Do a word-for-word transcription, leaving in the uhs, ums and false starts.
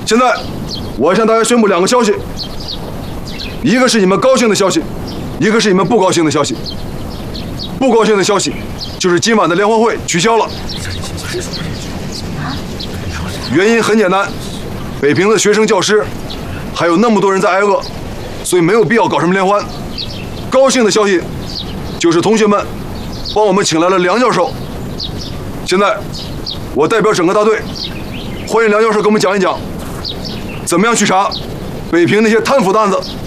现在，我要向大家宣布两个消息，一个是你们高兴的消息，一个是你们不高兴的消息。不高兴的消息就是今晚的联欢会取消了。原因很简单，北平的学生、教师还有那么多人在挨饿，所以没有必要搞什么联欢。高兴的消息就是同学们帮我们请来了梁教授。现在，我代表整个大队，欢迎梁教授给我们讲一讲，怎么样去查北平那些贪腐的案子。